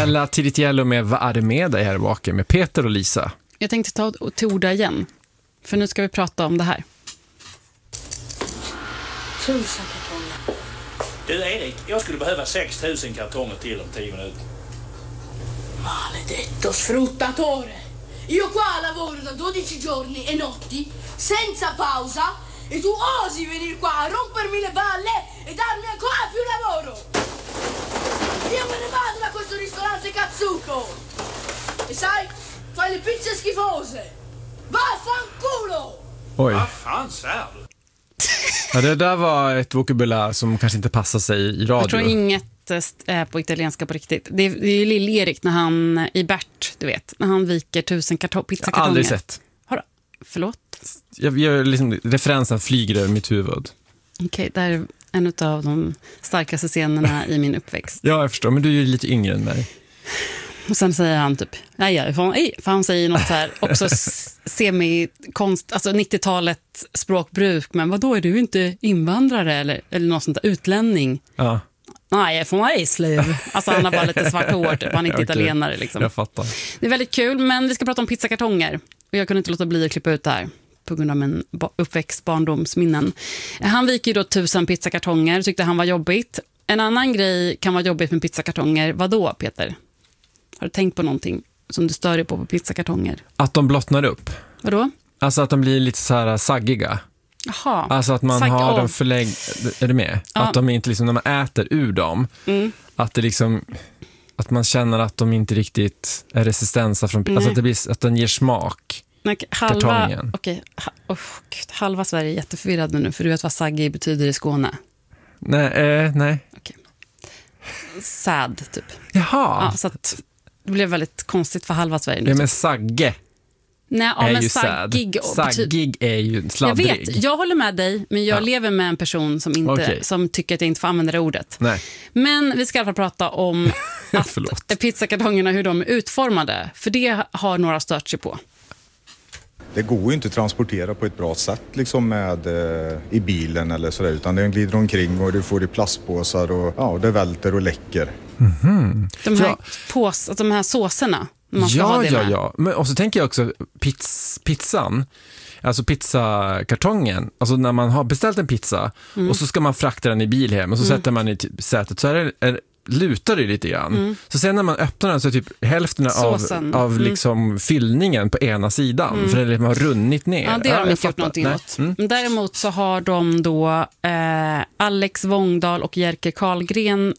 Bella Tiritiello med Vad är det med dig här bak med Peter och Lisa. Jag tänkte ta till orda igen. För nu ska vi prata om det här. 1000 kartonger. Du Erik, jag skulle behöva 6000 kartonger till om 10 minuter. Maledetto sfruttatore! Io qua lavoro da 12 giorni e notti, senza pausa, e tu osi venire qua a rompermi le balle e darmi ancora più lavoro! Io me ne vado da questo ristorante Cazzuco! E sai, fai le pizze schifose! Vaffanculo! Oj. Vad fan säger du? Ja, det där var ett vokabulär som kanske inte passar sig i radio. Jag tror inget är på italienska på riktigt. Det är ju Lill-Erik när han i Bert, du vet, när han viker 1000 pizzakartonger. Jag har aldrig sett. Har du? Förlåt? Jag liksom, referensen flyger över mitt huvud. Okej, det är en av de starkaste scenerna i min uppväxt. Ja, jag förstår, men du är ju lite yngre än mig. Och sen säger han typ, nej, för han säger något så här, också semi-konst, alltså 90-talet språkbruk, men vadå, är du inte invandrare eller något sånt där, utlänning? Ja. Nej, från Eslöv. Alltså han har bara lite svart hår, typ. Han är inte italienare liksom. Jag fattar. Det är väldigt kul, men vi ska prata om pizzakartonger. Och jag kunde inte låta bli att klippa ut det här på grund av min uppväxt barndomsminnen. Han viker ju då 1000 pizzakartonger, tyckte han var jobbigt. En annan grej kan vara jobbigt med pizzakartonger. Vadå, Peter? Har du tänkt på någonting som du stör dig på pizzakartonger? Att de blottnar upp. Vadå? Alltså att de blir lite så här saggiga. Jaha. Alltså att man har dem är du med? Ja. Att de inte liksom, när man äter ur dem, att det liksom, att man känner att de inte riktigt är resistensa från, alltså att det blir, att den ger smak. Halva Sverige är jätteförvirrad nu, för du vet vad saggi betyder i Skåne. Nej. Okej. Sad, typ. Jaha. Ja, så att det blev väldigt konstigt för halva Sverige nu. Ja, men sagge. Nej, ja, är men ju saggig. Saggig är ju sladdrig. Jag vet, jag håller med dig, men jag lever med en person som inte som tycker att jag inte får använda det ordet. Nej. Men vi ska i alla fall prata om att pizzakartongerna, hur de är utformade. För det har några stört sig på. Det går ju inte att transportera på ett bra sätt liksom med i bilen eller sådär, utan den glider omkring och du får i plastpåsar och det välter och läcker. Mm-hmm. De här såserna. Man ska ha det med. Ja. Men, och så tänker jag också pizzan, alltså pizzakartongen, alltså när man har beställt en pizza och så ska man frakta den i bil hem och så sätter man i sätet, så är det lutar det lite grann. Så sen när man öppnar den så är typ hälften av liksom fyllningen på ena sidan, för det liksom har runnit ner. Ja, det har de inte gjort någonting åt. Men däremot så har de då Alex Wångdal och Jerker Karlgren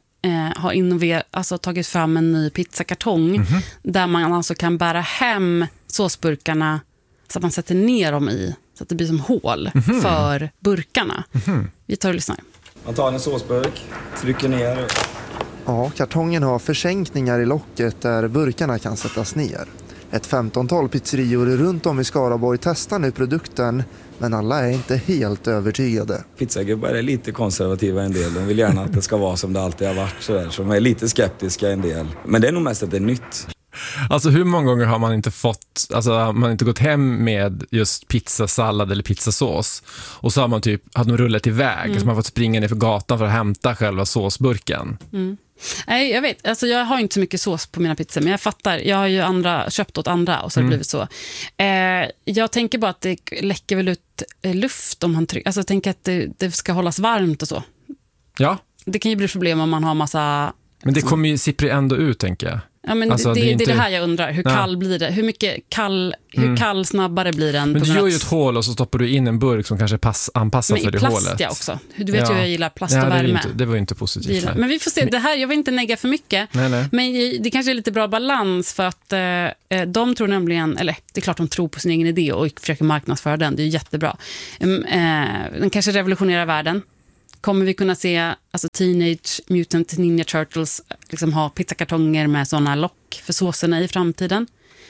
har tagit fram en ny pizzakartong där man alltså kan bära hem såsburkarna så att man sätter ner dem i, så att det blir som hål för burkarna. Vi tar och lyssnar. Man tar en såsburk, trycker ner. Ja, kartongen har försänkningar i locket där burkarna kan sättas ner. Ett 15-tal pizzerior runt om i Skaraborg testar nu produkten, men alla är inte helt övertygade. Pizzagubbar är lite konservativa en del. De vill gärna att det ska vara som det alltid har varit. Så de är lite skeptiska en del. Men det är nog mest att det är nytt. Alltså hur många gånger har man inte fått, alltså har man inte gått hem med just pizzasallad eller pizzasås och så har man hade de rullat iväg så man har fått springa ner för gatan för att hämta själva såsburken. Nej, jag vet, alltså jag har inte så mycket sås på mina pizzor, men jag fattar, jag har ju köpt åt andra och så har det blivit så. Jag tänker bara att det läcker väl ut luft om man trycker, alltså jag tänker att det ska hållas varmt och så. Ja. Det kan ju bli problem om man har massa... Men det kommer ju sippra ändå ut, tänker jag. Ja, men alltså, det är det här jag undrar. Hur kall blir det? Hur kall snabbare blir den? Men du gör ju ett hål och så stoppar du in en burk som kanske anpassar för det hålet. Men i plast också. Du vet ju hur jag gillar plast och värme. Det var ju inte positivt. Men vi får se. Det här, jag vill inte negga för mycket. Nej. Men det kanske är lite bra balans för att de tror nämligen, eller det är klart de tror på sin egen idé och försöker marknadsföra den. Det är jättebra. Den kanske revolutionerar världen. Kommer vi kunna se Teenage Mutant Ninja Turtles liksom ha pizzakartonger med sådana lock för såserna i framtiden?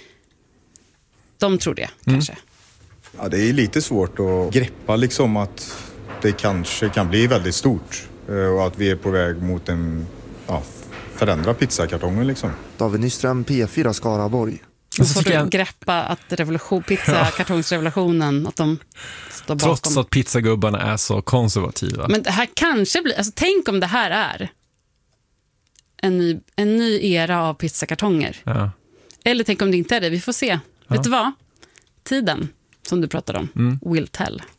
De tror det, kanske. Ja, det är lite svårt att greppa liksom att det kanske kan bli väldigt stort och att vi är på väg mot en förändra pizzakartongen liksom. David Nyström, P4 Skaraborg. Och så får du greppa att pizzakartongsrevolutionen, att de står bakom. Trots att pizzagubbarna är så konservativa. Men det här kanske blir, tänk om det här är en ny era av pizzakartonger. Ja. Eller tänk om det inte är det, vi får se. Vet du vad? Tiden som du pratade om will tell.